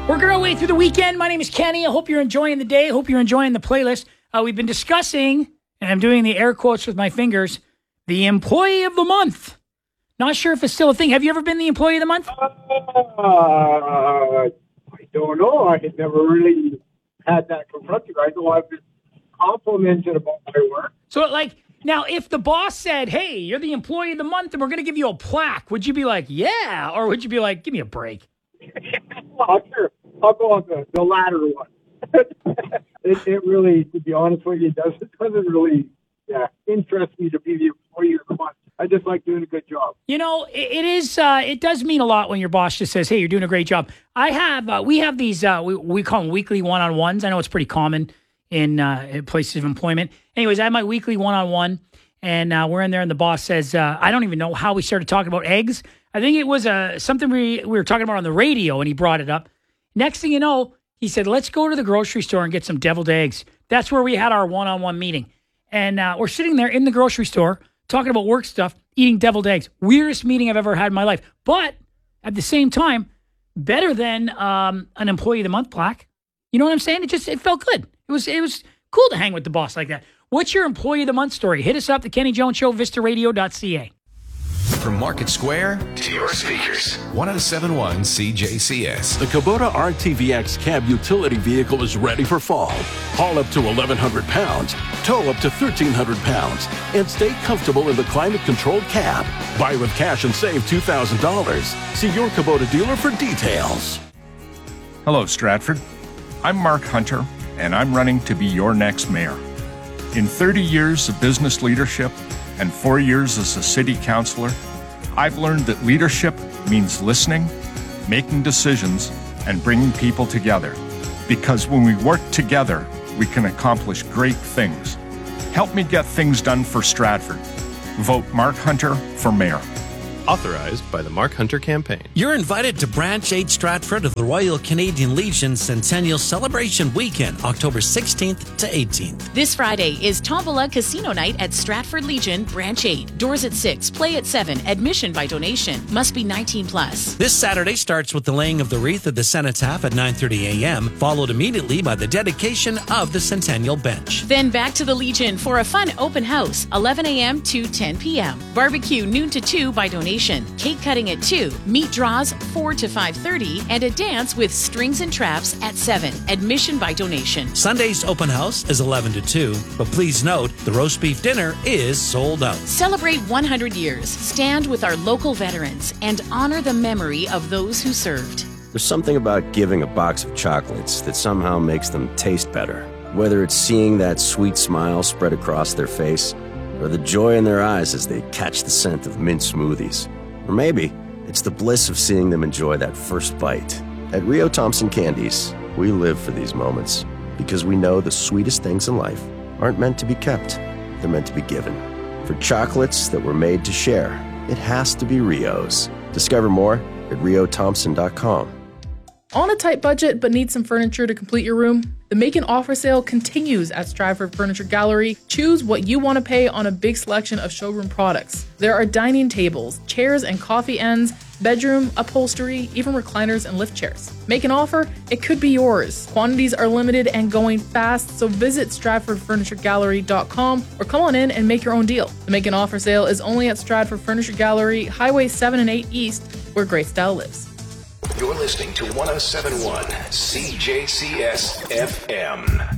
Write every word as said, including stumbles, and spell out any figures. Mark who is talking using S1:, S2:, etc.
S1: Working our way through the weekend. My name is Kenny. I hope you're enjoying the day. I hope you're enjoying the playlist. Uh, we've been discussing, and I'm doing the air quotes with my fingers, the employee of the month. Not sure if it's still a thing. Have you ever been the employee of the month?
S2: Uh, I don't know. I had never really had that confronted. I know I've been complimented about my work.
S1: So, like, now, if the boss said, hey, you're the employee of the month and we're going to give you a plaque, would you be like, yeah? Or would you be like, give me a break?
S2: Well, sure. I'll go on the, the latter one. it, it really, to be honest with you, doesn't, it doesn't really yeah, interest me to be the employee of the month. I just like doing a good job.
S1: You know, it, it is. Uh, it does mean a lot when your boss just says, hey, you're doing a great job. I have, uh, we have these, uh, we, we call them weekly one-on-ones. I know it's pretty common in, uh, in places of employment. Anyways, I have my weekly one-on-one, and uh, we're in there, and the boss says, uh, I don't even know how we started talking about eggs. I think it was uh, something we, we were talking about on the radio, and he brought it up. Next thing you know, he said, let's go to the grocery store and get some deviled eggs. That's where we had our one-on-one meeting. And uh, we're sitting there in the grocery store talking about work stuff, eating deviled eggs. Weirdest meeting I've ever had in my life. But at the same time, better than um, an employee of the month plaque. You know what I'm saying? It just it felt good. It was it was cool to hang with the boss like that. What's your employee of the month story? Hit us up, the Kenny Jones Show, vista radio dot c a.
S3: From Market Square to your speakers, one oh seven point one C J C S.
S4: The Kubota R T V X cab utility vehicle is ready for fall. Haul up to eleven hundred pounds, tow up to thirteen hundred pounds, and stay comfortable in the climate-controlled cab. Buy with cash and save two thousand dollars. See your Kubota dealer for details.
S5: Hello, Stratford. I'm Mark Hunter, and I'm running to be your next mayor. In thirty years of business leadership and four years as a city councilor, I've learned that leadership means listening, making decisions, and bringing people together. Because when we work together, we can accomplish great things. Help me get things done for Stratford. Vote Mark Hunter for mayor.
S6: Authorized by the Mark Hunter Campaign.
S7: You're invited to Branch eight Stratford of the Royal Canadian Legion Centennial Celebration Weekend, October sixteenth to eighteenth.
S8: This Friday is Tombola Casino Night at Stratford Legion, Branch eight. Doors at six, play at seven, admission by donation. Must be nineteen plus.
S7: This Saturday starts with the laying of the wreath at the cenotaph at nine thirty a.m., followed immediately by the dedication of the Centennial Bench.
S8: Then back to the Legion for a fun open house, eleven a.m. to ten p.m. Barbecue noon to two by donation. Cake cutting at two, meat draws four to five thirty, and a dance with strings and traps at seven. Admission by donation.
S7: Sunday's open house is eleven to two, but please note the roast beef dinner is sold out.
S8: Celebrate one hundred years, stand with our local veterans, and honor the memory of those who served.
S9: There's something about giving a box of chocolates that somehow makes them taste better. Whether it's seeing that sweet smile spread across their face, or the joy in their eyes as they catch the scent of mint smoothies. Or maybe it's the bliss of seeing them enjoy that first bite. At Rio Thompson Candies, we live for these moments because we know the sweetest things in life aren't meant to be kept, they're meant to be given. For chocolates that were made to share, it has to be Rio's. Discover more at rio thompson dot com.
S10: On a tight budget but need some furniture to complete your room? The Make an Offer sale continues at Stratford Furniture Gallery. Choose what you want to pay on a big selection of showroom products. There are dining tables, chairs and coffee ends, bedroom, upholstery, even recliners and lift chairs. Make an offer, it could be yours. Quantities are limited and going fast, so visit stratford furniture gallery dot com or come on in and make your own deal. The Make an Offer sale is only at Stratford Furniture Gallery, Highway seven and eight East, where great style lives.
S3: You're listening to one oh seven point one C J C S F M.